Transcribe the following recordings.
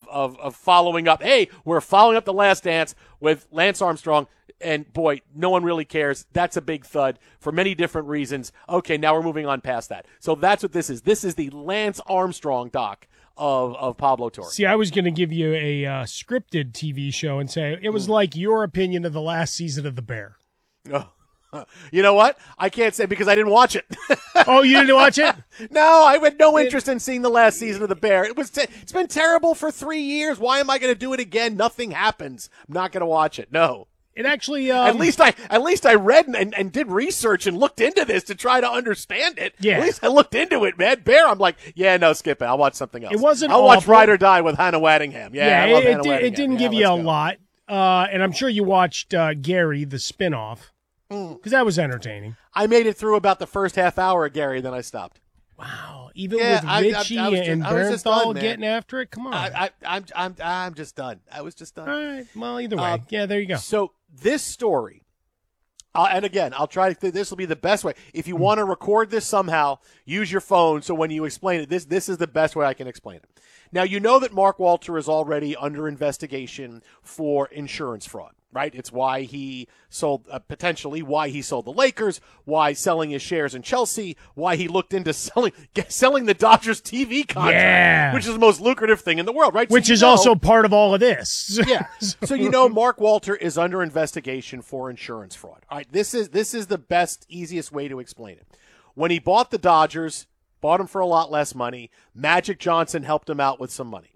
of following up. Hey, we're following up The Last Dance with Lance Armstrong. And, boy, no one really cares. That's a big thud for many different reasons. Okay, now we're moving on past that. So that's what this is. This is the Lance Armstrong doc of Pablo Torre. See, I was going to give you a scripted TV show and say it was like your opinion of the last season of The Bear. Oh. You know what? I can't say because I didn't watch it. Oh, you didn't watch it? No, I had no interest in seeing the last season of The Bear. It's been terrible for 3 years. Why am I going to do it again? Nothing happens. I'm not going to watch it. No. It actually at least I read and did research and looked into this to try to understand it. Yeah. At least I looked into it, man. Bear, I'm like, yeah, no, skip it. I'll watch something else. It wasn't I'll watch awful. Ride or Die with Hannah Waddingham. Yeah, I love Hannah Waddingham. It didn't give you a lot. And I'm sure you watched Gary, the spinoff, because that was entertaining. I made it through about the first half hour of Gary, then I stopped. Wow, even with Richie and Bernthal getting after it, come on. I'm just done. I was just done. All right. Well, either way, yeah, there you go. So this story, and again, I'll try to. This will be the best way. If you want to record this somehow, use your phone. So when you explain it, this is the best way I can explain it. Now you know that Mark Walter is already under investigation for insurance fraud. Right? It's why he sold, potentially why he sold the Lakers, why selling his shares in Chelsea, why he looked into selling the Dodgers TV contract, which is the most lucrative thing in the world, right? Which is also part of all of this. Yeah. So you know Mark Walter is under investigation for insurance fraud. All right, this is the best, easiest way to explain it. When he bought the Dodgers, bought them for a lot less money, Magic Johnson helped him out with some money.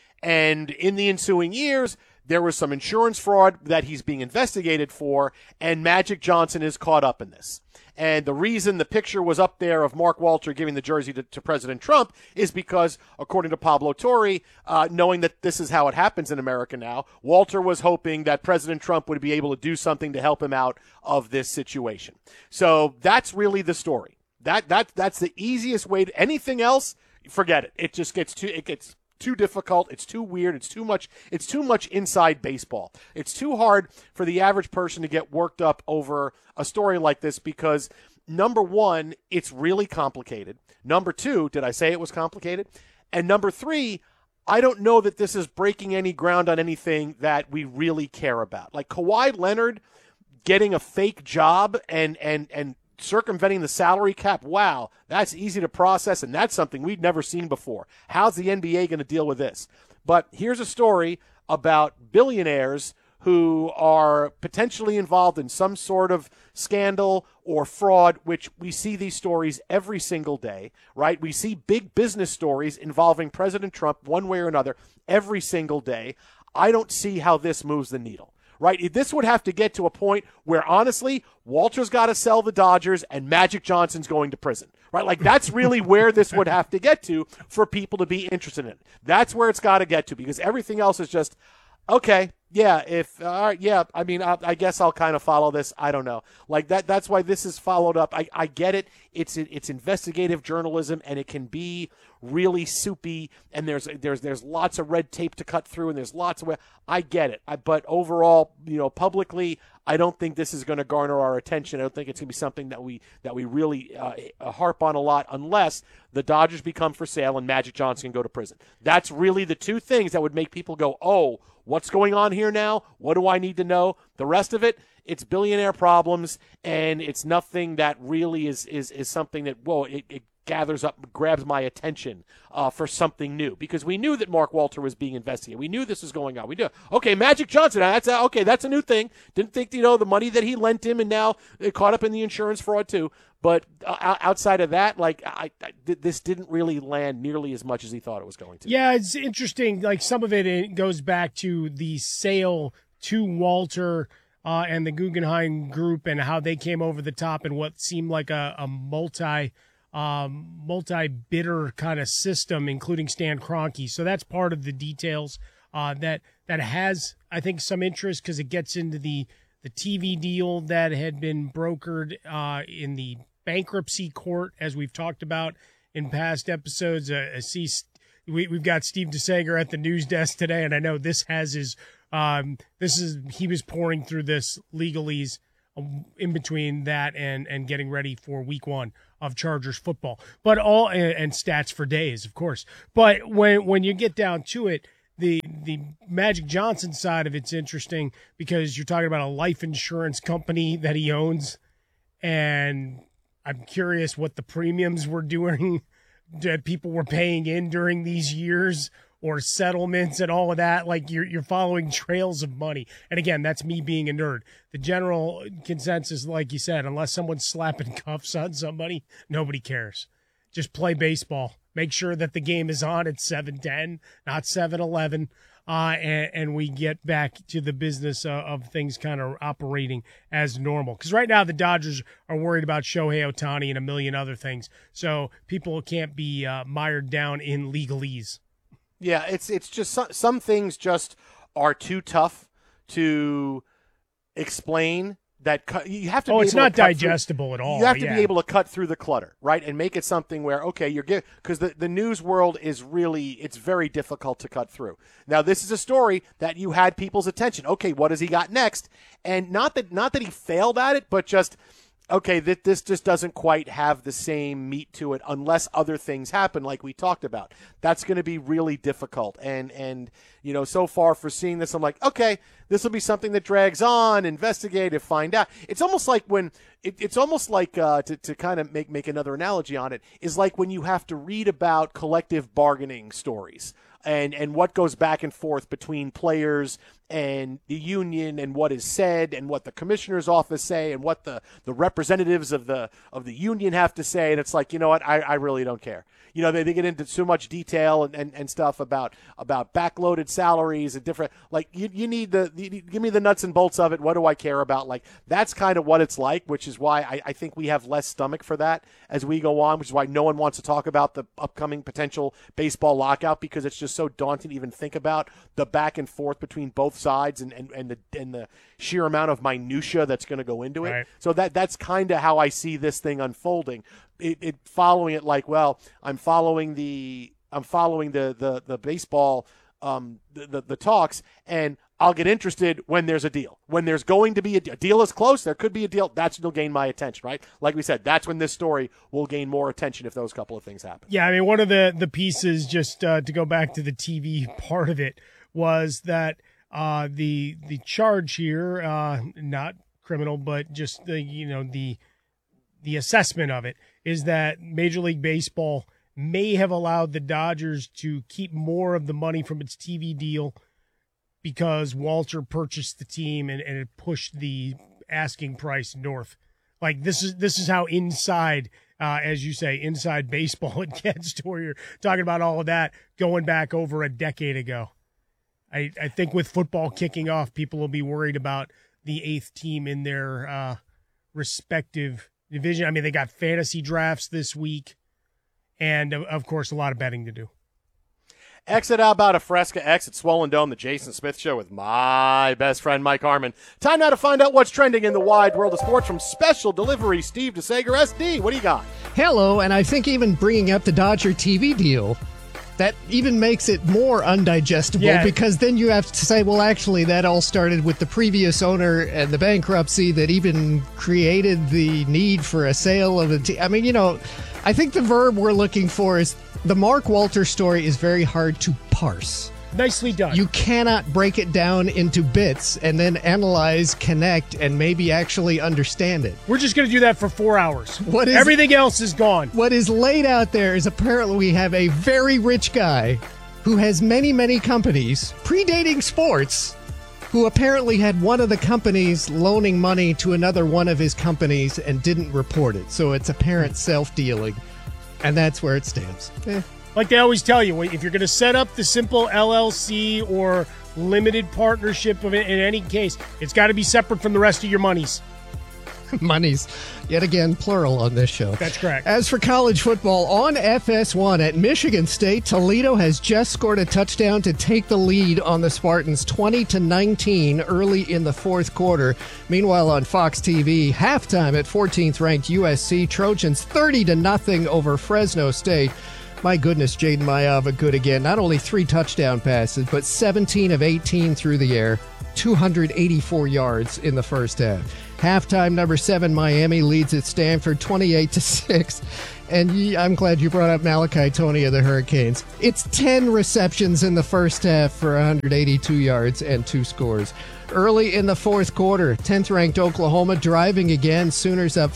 And in the ensuing years, there was some insurance fraud that he's being investigated for, and Magic Johnson is caught up in this. And the reason the picture was up there of Mark Walter giving the jersey to President Trump is because, according to Pablo Torre, knowing that this is how it happens in America now, Walter was hoping that President Trump would be able to do something to help him out of this situation. So that's really the story. That's the easiest way to anything else. Forget it. It just gets too difficult. It's too weird. It's too much inside baseball. It's too hard for the average person to get worked up over a story like this because, number one, it's really complicated. Number two, did I say it was complicated? And number three, I don't know that this is breaking any ground on anything that we really care about. Like Kawhi Leonard getting a fake job and circumventing the salary cap, wow, that's easy to process, and that's something we'd never seen before. How's the NBA going to deal with this? But here's a story about billionaires who are potentially involved in some sort of scandal or fraud, which we see these stories every single day, right? We see big business stories involving President Trump one way or another every single day. I don't see how this moves the needle. Right? This would have to get to a point where, honestly, Walter's got to sell the Dodgers and Magic Johnson's going to prison. Right? Like, that's really where this would have to get to for people to be interested in it. That's where it's got to get to because everything else is just, okay, yeah, I mean, I guess I'll kind of follow this. I don't know. Like, that's why this is followed up. I get it. It's investigative journalism, and it can be really soupy, and there's lots of red tape to cut through, and there's lots of I get it. But overall, publicly, I don't think this is going to garner our attention. I don't think it's going to be something that we really harp on a lot unless the Dodgers become for sale and Magic Johnson can go to prison. That's really the two things that would make people go, oh, what's going on here now? What do I need to know? The rest of it, it's billionaire problems, and it's nothing that really is something that, it gathers up, grabs my attention for something new. Because we knew that Mark Walter was being investigated. We knew this was going on. We knew, okay, Magic Johnson, that's a new thing. Didn't think, the money that he lent him and now caught up in the insurance fraud too. But outside of that, this didn't really land nearly as much as he thought it was going to. Yeah, it's interesting. Like some of it goes back to the sale to Walter and the Guggenheim Group and how they came over the top and what seemed like a multi-bidder kind of system, including Stan Kroenke. So that's part of the details that has, I think, some interest because it gets into the TV deal that had been brokered in the bankruptcy court, as we've talked about in past episodes. We've got Steve DeSager at the news desk today, and I know this has his he was pouring through this legalese in between that and getting ready for week one of Chargers football, but and stats for days, of course. But when you get down to it, the the Magic Johnson side of it's interesting because you're talking about a life insurance company that he owns, and I'm curious what the premiums were doing that people were paying in during these years, or settlements and all of that. Like you're following trails of money. And again, that's me being a nerd. The general consensus, like you said, unless someone's slapping cuffs on somebody, nobody cares. Just play baseball. Make sure that the game is on at 7:10, not 7:11, and we get back to the business of things kind of operating as normal. Because right now the Dodgers are worried about Shohei Ohtani and a million other things, so people can't be mired down in legalese. Yeah, it's just some things just are too tough to explain. That you have to. It's not digestible at all. You have to be able to cut through the clutter, right, and make it something where you're good, because the news world is it's very difficult to cut through. Now, this is a story that you had people's attention. Okay, what has he got next? And not that he failed at it, but just. Okay, this just doesn't quite have the same meat to it unless other things happen like we talked about. That's going to be really difficult. And so far for seeing this, I'm like, okay, this will be something that drags on, investigate, find out. It's almost like to kind of make another analogy on it, is like when you have to read about collective bargaining stories and what goes back and forth between players and the union, and what is said, and what the commissioner's office say, and what the representatives of the union have to say. And it's like, you know what, I really don't care. They get into so much detail and stuff about backloaded salaries and different, like you need give me the nuts and bolts of it. What do I care about? Like, that's kind of what it's like, which is why I think we have less stomach for that as we go on, which is why no one wants to talk about the upcoming potential baseball lockout, because it's just so daunting to even think about the back and forth between both sides and the sheer amount of minutia that's going to go into it. Right. So that's kind of how I see this thing unfolding. It following it like, well, I'm following the baseball, the talks, and I'll get interested when there's a deal. When there's going to be a deal is close, there could be a deal. That's what'll gain my attention, right? Like we said, that's when this story will gain more attention if those couple of things happen. Yeah, I mean, one of the pieces, just to go back to the TV part of it, was that the charge here, not criminal, but just the assessment of it, is that Major League Baseball may have allowed the Dodgers to keep more of the money from its TV deal because Walter purchased the team and it pushed the asking price north. Like, this is how inside, as you say, inside baseball it gets, to where you're talking about all of that going back over a decade ago. I think with football kicking off, people will be worried about the 8th team in their respective division. I mean, they got fantasy drafts this week, and of course, a lot of betting to do. Exit out about a Fresca X at Swollen Dome, the Jason Smith Show with my best friend Mike Harmon. Time now to find out what's trending in the wide world of sports from Special Delivery Steve DeSager. SD, what do you got? Hello, and I think even bringing up the Dodger TV deal, that even makes it more undigestible, because then you have to say, well, actually, that all started with the previous owner and the bankruptcy that even created the need for a sale of the team. I mean, I think the verb we're looking for is the Mark Walter story is very hard to parse. Nicely done. You cannot break it down into bits and then analyze, connect, and maybe actually understand it. We're just going to do that for 4 hours. Everything else is gone. What is laid out there is apparently we have a very rich guy who has many, many companies predating sports, who apparently had one of the companies loaning money to another one of his companies and didn't report it. So it's apparent self-dealing, and that's where it stands. Like they always tell you, if you're going to set up the simple LLC or limited partnership of it, in any case, it's got to be separate from the rest of your monies. Monies, yet again, plural on this show. That's correct. As for college football, on FS1 at Michigan State, Toledo has just scored a touchdown to take the lead on the Spartans 20-19 early in the fourth quarter. Meanwhile, on Fox TV, halftime at 14th-ranked USC, Trojans 30-0 over Fresno State. My goodness, Jaden Mayava good again. Not only 3 touchdown passes, but 17 of 18 through the air, 284 yards in the first half. Halftime, number 7, Miami leads at Stanford 28-6. And I'm glad you brought up Malachi Tony of the Hurricanes. It's 10 receptions in the first half for 182 yards and 2 scores. Early in the fourth quarter, 10th-ranked Oklahoma driving again. Sooners up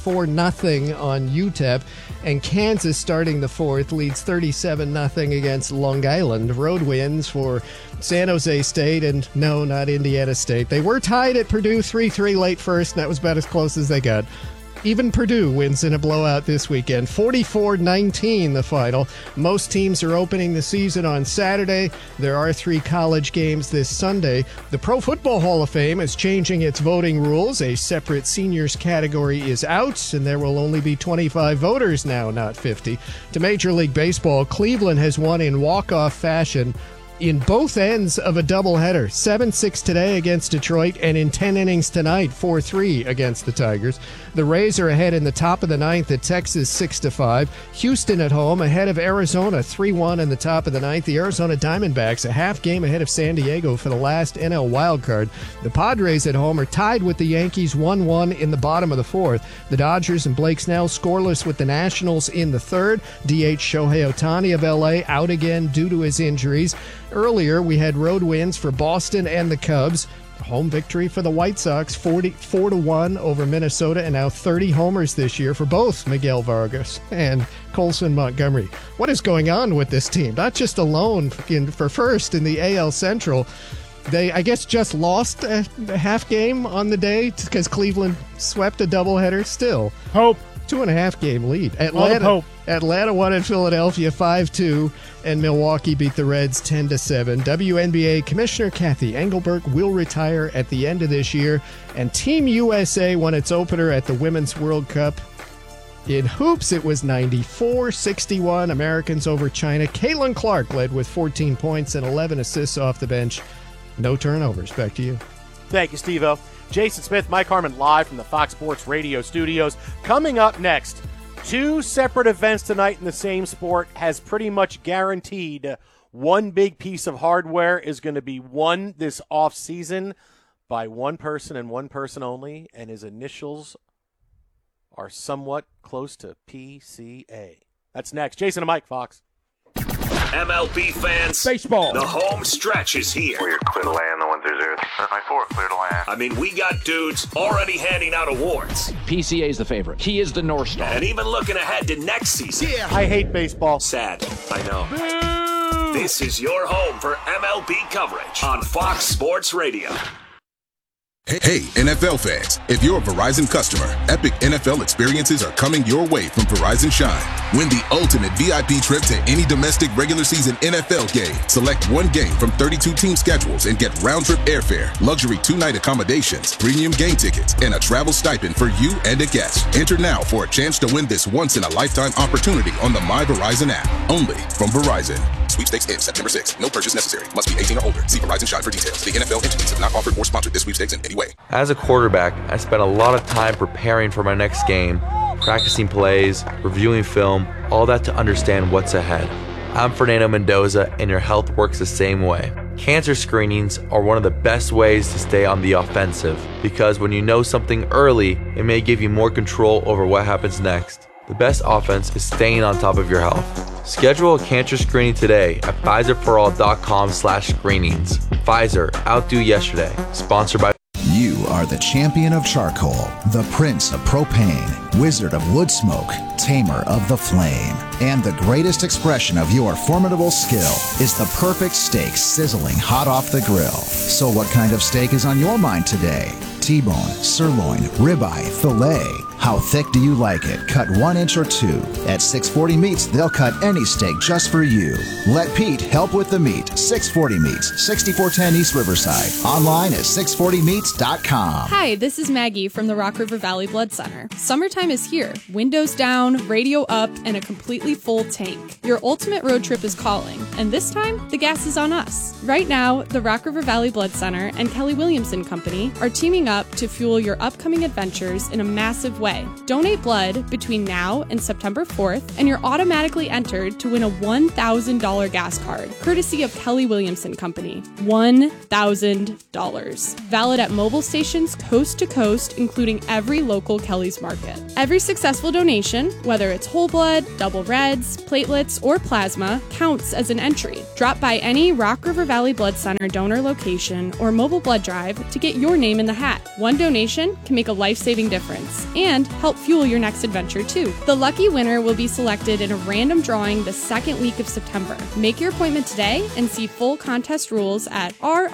44-0 on UTEP. And Kansas, starting the fourth, leads 37-0 against Long Island. Road wins for San Jose State and, no, not Indiana State. They were tied at Purdue 3-3 late first, and that was about as close as they got. Even Purdue wins in a blowout this weekend. 44-19 the final. Most teams are opening the season on Saturday. There are 3 college games this Sunday. The Pro Football Hall of Fame is changing its voting rules. A separate seniors category is out, and there will only be 25 voters now, not 50. To Major League Baseball, Cleveland has won in walk-off fashion in both ends of a doubleheader. 7-6 today against Detroit, and in 10 innings tonight, 4-3 against the Tigers. The Rays are ahead in the top of the ninth at Texas 6-5. Houston at home ahead of Arizona 3-1 in the top of the ninth. The Arizona Diamondbacks a half game ahead of San Diego for the last NL wildcard. The Padres at home are tied with the Yankees 1-1 in the bottom of the fourth. The Dodgers and Blake Snell scoreless with the Nationals in the third. DH Shohei Ohtani of LA out again due to his injuries. Earlier, we had road wins for Boston and the Cubs. Home victory for the White Sox, 4-1 over Minnesota, and now 30 homers this year for both Miguel Vargas and Colson Montgomery. What is going on with this team? Not just alone for first in the AL Central. They, I guess, just lost a half game on the day because Cleveland swept a doubleheader. Still, Hope. 2.5 game lead. Atlanta won in Philadelphia 5-2, and Milwaukee beat the Reds 10-7. WNBA Commissioner Kathy Engelberg will retire at the end of this year, and Team USA won its opener at the Women's World Cup. In hoops, it was 94-61, Americans over China. Caitlin Clark led with 14 points and 11 assists off the bench. No turnovers. Back to you. Thank you, Steve-O. Jason Smith, Mike Harmon live from the Fox Sports Radio studios. Coming up next, 2 separate events tonight in the same sport has pretty much guaranteed one big piece of hardware is going to be won this offseason by one person and one person only, and his initials are somewhat close to PCA. That's next. Jason and Mike, Fox. MLB fans, Baseball. The home stretch is here. We're clear to land, the 1-0. 9-4, clear to land. I mean, we got dudes already handing out awards. PCA is the favorite. He is the North Star. And even looking ahead to next season. Yeah, I hate baseball. Sad, I know. Boo! This is your home for MLB coverage on Fox Sports Radio. Hey, NFL fans, if you're a Verizon customer, epic NFL experiences are coming your way from Verizon Shine. Win the ultimate VIP trip to any domestic regular season NFL game. Select one game from 32 team schedules and get round-trip airfare, luxury 2-night accommodations, premium game tickets, and a travel stipend for you and a guest. Enter now for a chance to win this once-in-a-lifetime opportunity on the My Verizon app. Only from Verizon. Sweepstakes ends September 6th. No purchase necessary. Must be 18 or older. See Verizon Shine for details. The NFL entities have not offered or sponsored this sweepstakes in any way. As a quarterback, I spent a lot of time preparing for my next game, practicing plays, reviewing film, all that to understand what's ahead. I'm Fernando Mendoza, and your health works the same way. Cancer screenings are one of the best ways to stay on the offensive, because when you know something early, it may give you more control over what happens next. The best offense is staying on top of your health. Schedule a cancer screening today at Pfizerforall.com/screenings. Pfizer, outdo yesterday. Sponsored by... You are the champion of charcoal, the prince of propane, wizard of wood smoke, tamer of the flame. And the greatest expression of your formidable skill is the perfect steak sizzling hot off the grill. So what kind of steak is on your mind today? T-bone, sirloin, ribeye, filet. How thick do you like it? Cut 1 inch or 2. At 640 Meats, they'll cut any steak just for you. Let Pete help with the meat. 640 Meats, 6410 East Riverside. Online at 640meats.com. Hi, this is Maggie from the Rock River Valley Blood Center. Summertime is here. Windows down, radio up, and a completely full tank. Your ultimate road trip is calling, and this time, the gas is on us. Right now, the Rock River Valley Blood Center and Kelly Williamson Company are teaming up to fuel your upcoming adventures in a massive way. Donate blood between now and September 4th, and you're automatically entered to win a $1,000 gas card, courtesy of Kelly Williamson Company. $1,000. Valid at mobile stations coast to coast, including every local Kelly's Market. Every successful donation, whether it's whole blood, double reds, platelets, or plasma, counts as an entry. Drop by any Rock River Valley Blood Center donor location or mobile blood drive to get your name in the hat. One donation can make a life-saving difference and help fuel your next adventure too. The lucky winner will be selected in a random drawing the second week of September. Make your appointment today and see full contest rules at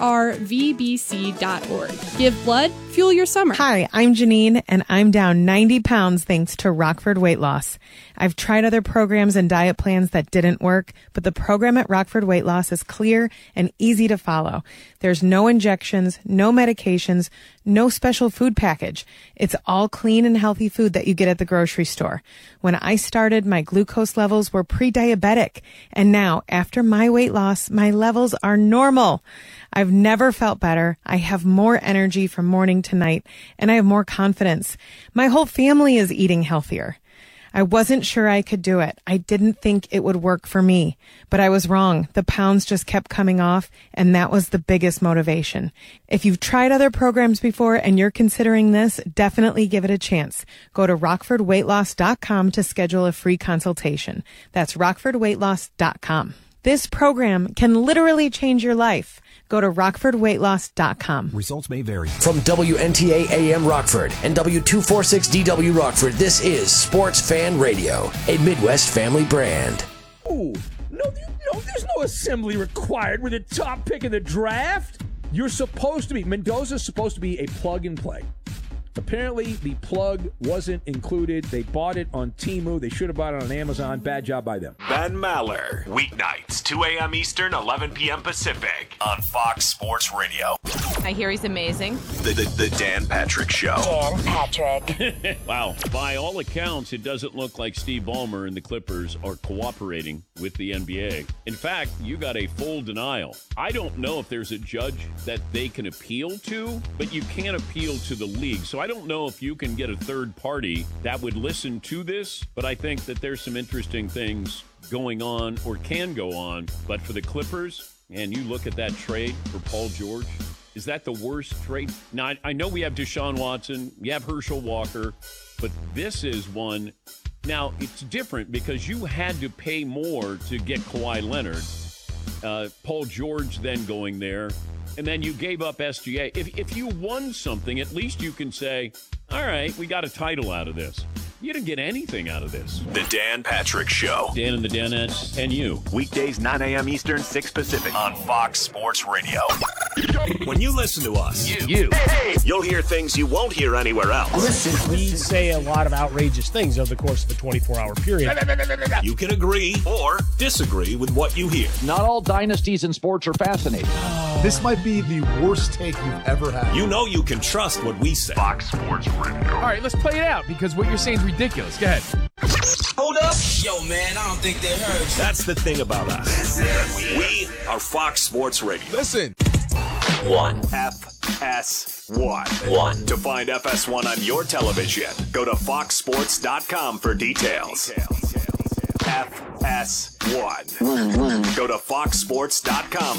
rrvbc.org. Give blood, fuel your summer. Hi, I'm Janine, and I'm down 90 pounds thanks to Rockford Weight Loss. I've tried other programs and diet plans that didn't work, but the program at Rockford Weight Loss is clear and easy to follow. There's no injections, no medications, no special food package. It's all clean and healthy food that you get at the grocery store. When I started, my glucose levels were pre-diabetic, and now, after my weight loss, my levels are normal. I've never felt better. I have more energy from morning to night, and I have more confidence. My whole family is eating healthier. I wasn't sure I could do it. I didn't think it would work for me, but I was wrong. The pounds just kept coming off, and that was the biggest motivation. If you've tried other programs before and you're considering this, definitely give it a chance. Go to rockfordweightloss.com to schedule a free consultation. That's rockfordweightloss.com. This program can literally change your life. Go to rockfordweightloss.com. Results may vary. From WNTA AM Rockford and W246DW Rockford, this is Sports Fan Radio, a Midwest family brand. Oh, no, there's no assembly required with the top pick of the draft. You're supposed to be, Mendoza's supposed to be a plug and play. Apparently, the plug wasn't included. They bought it on Temu. They should have bought it on Amazon. Bad job by them. Ben Maller, weeknights, 2 a.m. Eastern, 11 p.m. Pacific, on Fox Sports Radio. I hear he's amazing. The Dan Patrick Show. Dan Patrick. Wow. By all accounts, it doesn't look like Steve Ballmer and the Clippers are cooperating with the NBA. In fact, you got a full denial. I don't know if there's a judge that they can appeal to, but you can't appeal to the league. So I don't know if you can get a third party that would listen to this, but I think that there's some interesting things going on or can go on. But for the Clippers, and you look at that trade for Paul George, is that the worst trade? Now, I know we have Deshaun Watson, we have Herschel Walker, but this is one. Now, it's different because you had to pay more to get Kawhi Leonard. Paul George then going there. And then you gave up SGA. If you won something, at least you can say, all right, we got a title out of this. You didn't get anything out of this. The Dan Patrick Show. Dan and the Danettes and you. Weekdays, 9 a.m. Eastern, 6 Pacific, on Fox Sports Radio. When you listen to us, you'll hear things you won't hear anywhere else. Listen, we say a lot of outrageous things over the course of a 24-hour period. You can agree or disagree with what you hear. Not all dynasties in sports are fascinating. This might be the worst take you've ever had. You know you can trust what we say. Fox Sports Radio. All right, let's play it out because what you're saying is ridiculous. Go ahead. Hold up. Yo, man, I don't think they heard you. That's the thing about us. We are Fox Sports Radio. Listen. One. FS1. To find FS1 on your television, go to foxsports.com for details. FS1. Go to foxsports.com